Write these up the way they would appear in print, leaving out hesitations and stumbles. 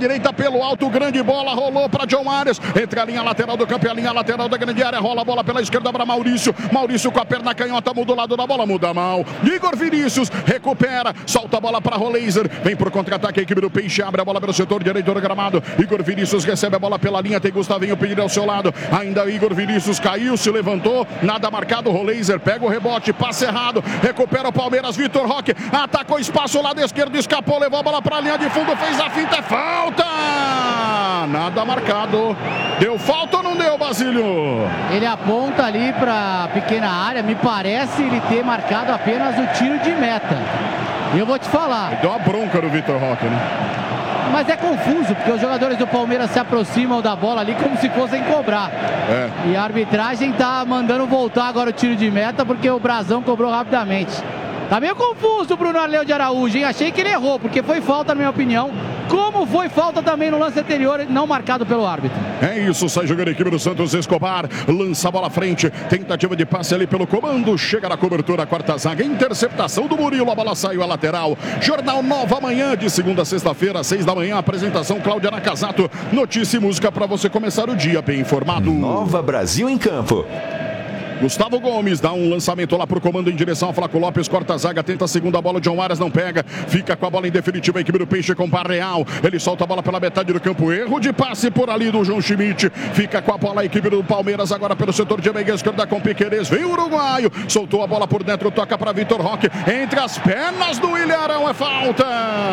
direita pelo alto, grande bola, rolou para John Arias, entre a linha lateral do campo e a linha lateral da grande área, rola a bola pela esquerda para Maurício com a perna canhota, muda o lado da bola, muda a mão, Igor Vinícius recupera, solta a bola para Roleiser, vem por contra-ataque a equipe do Peixe, abre a bola pelo setor direito do gramado, Igor Vinícius recebe a bola pela linha, tem Gustavinho pedindo ao seu lado, ainda Igor Vinícius caiu, se levantou, nada marcado, Roleiser pega o rebote, passe errado, recupera o Palmeiras, Vitor Roque, atacou espaço, lado esquerdo, escapou, levou a bola para a linha de fundo, fez a finta, é falta! Nada marcado, deu falta ou não deu, Basílio? Ele aponta ali para pequena área, me parece ele ter marcado apenas o tiro de meta. E eu vou te falar. Deu uma bronca no Vitor Roque, né? Mas é confuso, porque os jogadores do Palmeiras se aproximam da bola ali como se fossem cobrar. E a arbitragem tá mandando voltar agora o tiro de meta, porque o Brazão cobrou rapidamente. Tá meio confuso o Bruno Arleu de Araújo, hein? Achei que ele errou, porque foi falta, na minha opinião. Como foi falta também no lance anterior, não marcado pelo árbitro. É isso, sai jogando a equipe do Santos, Escobar, lança a bola à frente, tentativa de passe ali pelo comando, chega na cobertura, a quarta zaga, interceptação do Murilo, a bola saiu à lateral. Jornal Nova Manhã, de segunda a sexta-feira, 6 da manhã, apresentação Cláudia Nakazato, notícia e música para você começar o dia bem informado. Nova Brasil em campo. Gustavo Gomes dá um lançamento lá pro comando em direção ao Flaco Lopes, corta a zaga, tenta a segunda bola, o John Arias não pega, fica com a bola em definitiva a equipe do Peixe com Barreal, ele solta a bola pela metade do campo, erro de passe por ali do João Schmidt, fica com a bola a equipe do Palmeiras agora pelo setor de meia esquerda com Piquerez, vem o uruguaio, soltou a bola por dentro, toca para Vitor Roque, entre as pernas do William Arão, é falta,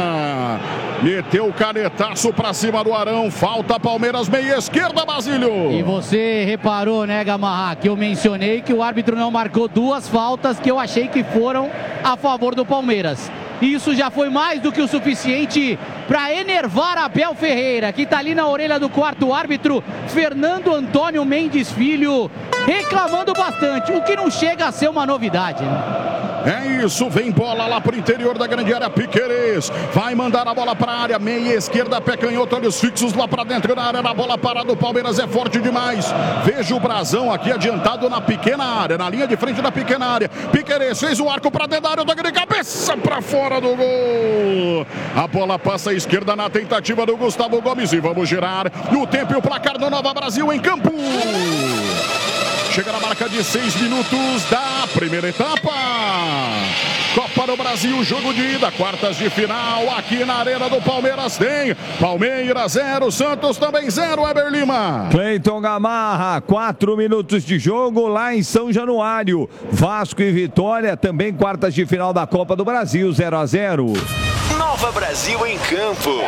meteu o canetaço pra cima do Arão, falta Palmeiras, meia esquerda, Basílio. E você reparou, né, Gamarra, que eu mencionei que o árbitro não marcou duas faltas que eu achei que foram a favor do Palmeiras. Isso já foi mais do que o suficiente para enervar Abel Ferreira, que está ali na orelha do quarto árbitro, Fernando Antônio Mendes Filho, reclamando bastante, o que não chega a ser uma novidade, né? É isso, vem bola lá pro interior da grande área, Piquerez vai mandar a bola para a área, meia esquerda, pé canhoto, olhos fixos lá para dentro da área, na bola parada, o Palmeiras é forte demais, veja o Brazão aqui adiantado na pequena área, na linha de frente da pequena área, Piquerez fez o arco para dentro da área, toque de cabeça para fora do gol, a bola passa à esquerda na tentativa do Gustavo Gomes e vamos girar o tempo e o placar do Nova Brasil em campo. Chega na marca de 6 minutos da primeira etapa. Copa do Brasil, jogo de ida, quartas de final, aqui na Arena do Palmeiras tem Palmeiras 0, Santos também 0, Eber Lima. Cleiton Gamarra, 4 minutos de jogo lá em São Januário. Vasco e Vitória, também quartas de final da Copa do Brasil, 0-0. Nova Brasil em campo.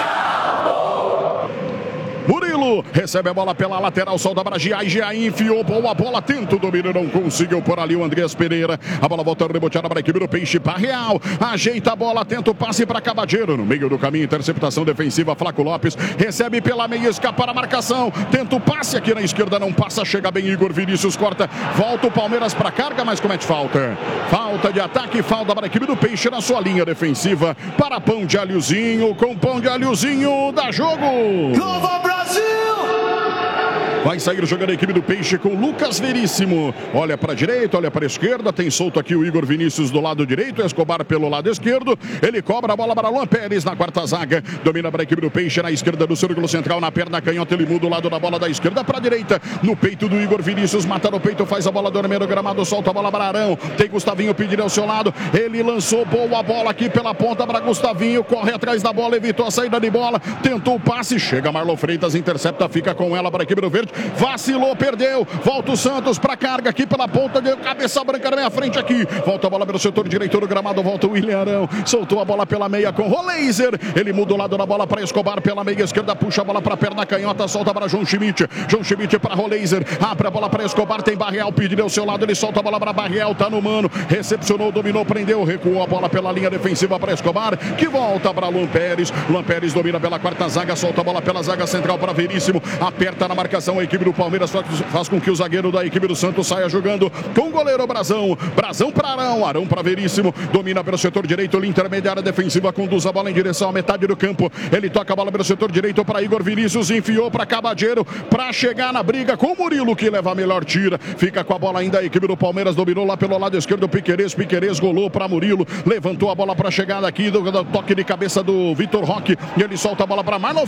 Murilo recebe a bola pela lateral, solta para Giai, enfiou, boa bola, tenta o domínio, não conseguiu por ali o Andreas Pereira, a bola volta reboteada para a equipe do Peixe, Barreal, ajeita a bola, tenta o passe para Cabadeiro, no meio do caminho, interceptação defensiva, Flaco Lopes, recebe pela meia, escapa a marcação, tenta o passe aqui na esquerda, não passa, chega bem Igor Vinícius, corta, volta o Palmeiras para carga, mas comete falta, falta de ataque, falta para a equipe do Peixe na sua linha defensiva, para Pão de Alhozinho, com Pão de Alhozinho, dá jogo! Nova Brasil! Vai sair jogando a equipe do Peixe com Lucas Veríssimo. Olha para a direita, olha para a esquerda. Tem solto aqui o Igor Vinícius do lado direito. Escobar pelo lado esquerdo. Ele cobra a bola para Luan Pérez na quarta zaga. Domina para a equipe do Peixe na esquerda do círculo central. Na perna canhota, ele muda o lado da bola da esquerda para a direita. No peito do Igor Vinícius. Mata no peito, faz a bola do primeiro gramado. Solta a bola para Arão. Tem Gustavinho pedindo ao seu lado. Ele lançou boa bola aqui pela ponta para Gustavinho. Corre atrás da bola, evitou a saída de bola. Tentou o passe. Chega Marlon Freitas, intercepta, fica com ela para a equipe do Verde. Vacilou, perdeu, volta o Santos para carga aqui pela ponta, de cabeça branca na minha frente aqui, volta a bola pelo setor direito do gramado, volta o William Arão, soltou a bola pela meia com Roleiser, ele muda o lado da bola para Escobar pela meia esquerda, puxa a bola para a perna canhota, solta para João Schmidt para Roleiser, abre a bola para Escobar, tem Barreal, pediu ao seu lado, ele solta a bola para Barreal, tá no mano, recepcionou, dominou, prendeu, recuou a bola pela linha defensiva para Escobar, que volta para Luan Pérez domina pela quarta zaga, solta a bola pela zaga central para Veríssimo, aperta na marcação a equipe do Palmeiras, faz com que o zagueiro da equipe do Santos saia jogando com o goleiro Brazão para Arão, Arão para Veríssimo, domina pelo setor direito, linha intermediária defensiva, conduz a bola em direção à metade do campo, ele toca a bola pelo setor direito para Igor Vinícius, enfiou para Cabadeiro, para chegar na briga com o Murilo, que leva a melhor tira, fica com a bola ainda a equipe do Palmeiras, dominou lá pelo lado esquerdo, Piquerez golou para Murilo, levantou a bola para a chegada aqui do toque de cabeça do Vitor Roque, e ele solta a bola para Marlon